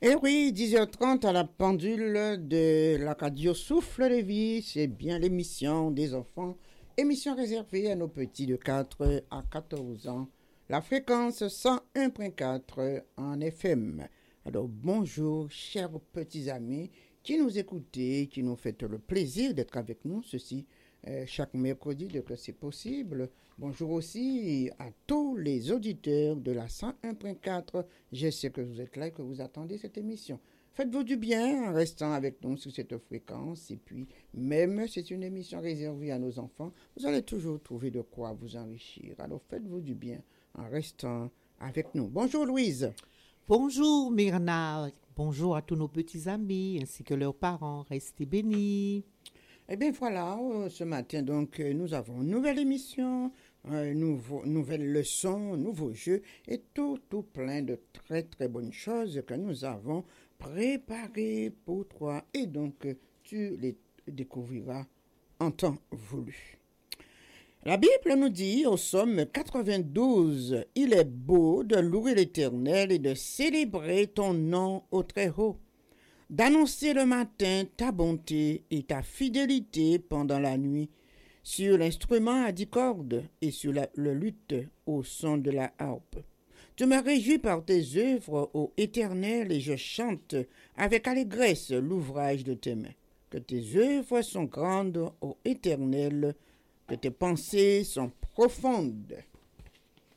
Et oui, 10h30 à la pendule de la radio Souffle de Vie, c'est bien l'émission des enfants, émission réservée à nos petits de 4 à 14 ans, la fréquence 101.4 en FM. Alors bonjour chers petits amis qui nous écoutez, qui nous faites le plaisir d'être avec nous, ceci chaque mercredi dès que c'est possible. Bonjour aussi à tous les auditeurs de la 101.4. Je sais que vous êtes là et que vous attendez cette émission. Faites-vous du bien en restant avec nous sur cette fréquence. Et puis, même si c'est une émission réservée à nos enfants, vous allez toujours trouver de quoi vous enrichir. Alors faites-vous du bien en restant avec nous. Bonjour Louise. Bonjour Myrna. Bonjour à tous nos petits amis ainsi que leurs parents. Restez bénis. Eh bien voilà, ce matin donc nous avons une nouvelle émission, nouvelle leçon, nouveau jeu et tout plein de très très bonnes choses que nous avons préparées pour toi et donc tu les découvriras en temps voulu. La Bible nous dit au psaume 92, « Il est beau de louer l'Éternel et de célébrer ton nom au Très-Haut. » D'annoncer le matin ta bonté et ta fidélité pendant la nuit, sur l'instrument à 10 cordes et sur le luth au son de la harpe. Tu me réjouis par tes œuvres, ô Éternel, et je chante avec allégresse l'ouvrage de tes mains. Que tes œuvres sont grandes, ô Éternel, que tes pensées sont profondes.